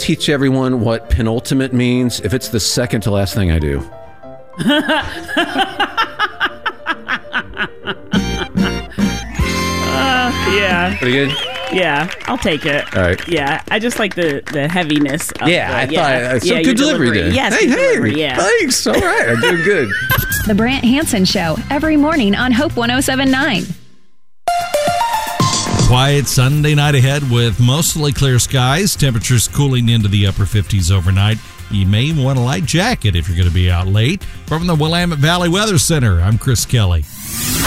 teach everyone what penultimate means? If it's the second to last thing I do. Yeah. Pretty good? Yeah, I'll take it. All right. Yeah, I just like the heaviness of I thought your good delivery then. Yes, Hey, delivery, yeah. Thanks. All right, I'm doing good. The Brant Hansen Show, every morning on Hope 107.9. Quiet Sunday night ahead with mostly clear skies. Temperatures cooling into the upper 50s overnight. You may want a light jacket if you're going to be out late. From the Willamette Valley Weather Center, I'm Chris Kelly.